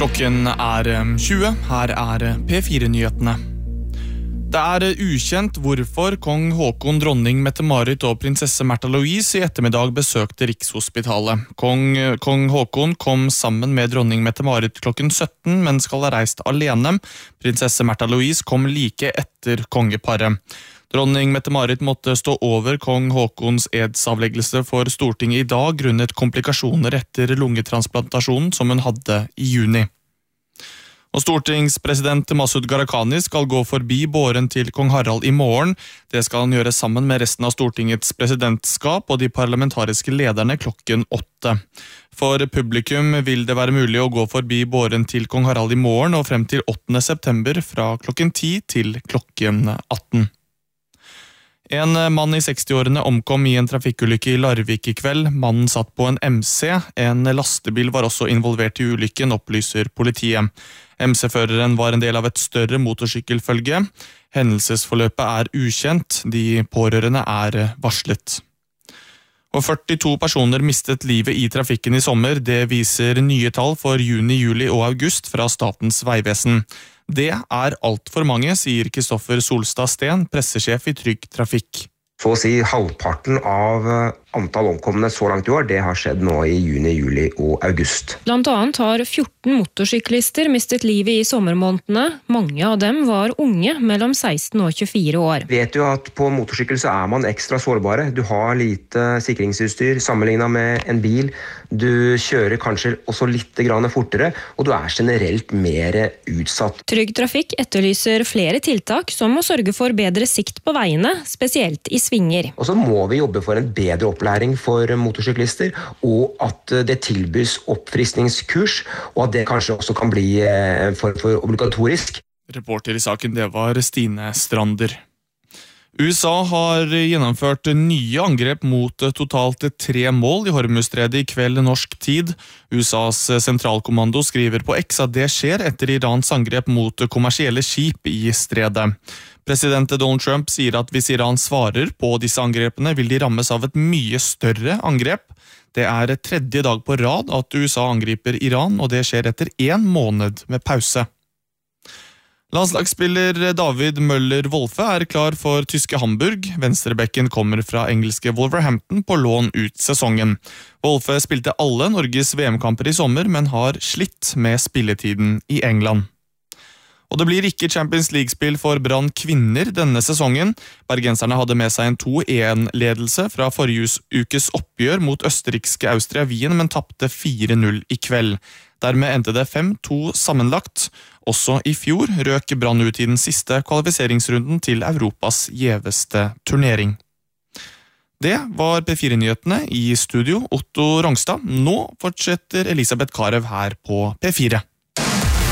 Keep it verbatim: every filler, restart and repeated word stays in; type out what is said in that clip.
Klokken er tjue, her er P fire-nyhetene. Det er ukjent hvorfor kong Haakon, dronning Mette-Marit og prinsesse Märtha Louise i ettermiddag besøkte Rikshospitalet. Kong, kong Haakon kom sammen med dronning Mette-Marit klokken sytten, men skal ha reist alene. Prinsesse Märtha Louise kom like etter kongeparet. Dronning Mette-Marit måtte stå over kong Haakons edsavleggelse for Stortinget i dag grunnet komplikasjoner etter lungetransplantasjonen som hun hadde i juni. Og stortingspresident Masud Gharahkhani skal gå forbi båren til kong Harald i morgen. Det skal han gjøre sammen med resten av Stortingets presidentskap og de parlamentariske lederne klokken åtte. For publikum vil det være mulig å gå forbi båren til kong Harald i morgen og frem til åttende september fra klokken ti til klokken atten. En mann i sekstiårene omkom i en trafikkulykke i Larvik i kveld. Mannen satt på en M C. En lastebil var også involvert i ulykken, opplyser politiet. M C-føreren var en del av et større motorsykkelfølge. Hendelsesforløpet er ukjent. De pårørende er varslet. Og førtito personer mistet livet i trafikken i sommer. Det viser nye tall for juni, juli og august fra Statens vegvesen. Det er alt for mange, sier Kristoffer Solstad Sten, pressesjef i Trygg Trafikk. Så å si halvparten av antall omkomne så langt i år, det har skjedd nå i juni, juli og august. Blant annet har fjorten motorsyklister mistet livet i sommermånedene. Mange av dem var unge, mellom seksten og tjuefire år. Vet jo at på motorsykkel så er man ekstra sårbare. Du har lite sikringsutstyr sammenlignet med en bil. Du kjører kanskje også litt grann fortere, og du er generelt mer utsatt. Trygg Trafikk etterlyser flere tiltak som å sørge for bedre sikt på veiene, spesielt i svinger. Og så må vi jobbe for en bedre opplæring for motorsyklister, og at det tilbys oppfriskningskurs, og at det kanskje også kan bli for, for obligatorisk. Reporter i saken, det var Stine Strander. U S A har gjennomført nye angrep mot totalt tre mål i Hormuzstredet i kveld norsk tid. U S A's sentralkommando skriver på X at det skjer etter Irans angrep mot kommersielle skip i stredet. President Donald Trump sier at hvis Iran svarer på disse angrepene, vil de rammes av et mye større angrep. Det er tredje dag på rad at U S A angriper Iran, og det skjer etter en måned med pause. Landslagsspiller David Møller-Wolfe er klar for tyske Hamburg. Venstrebekken kommer fra engelske Wolverhampton på lån ut sesongen. Wolfe spilte alle Norges V M-kamper i sommer, men har slitt med spilletiden i England. Og det blir ikke Champions League-spill for Brann kvinner denne sesongen. Bergenserne hadde med seg en to en-ledelse fra forrige ukes oppgjør mot østerrikske Austria Wien, men tapte fire null i kveld. Dermed endte det fem to sammenlagt. Også i fjor røk Brann ut i den siste kvalifiseringsrunden til Europas gjeveste turnering. Det var P fire-nyhetene i studio, Otto Rongstad. Nå fortsetter Elisabeth Karev her på P fire.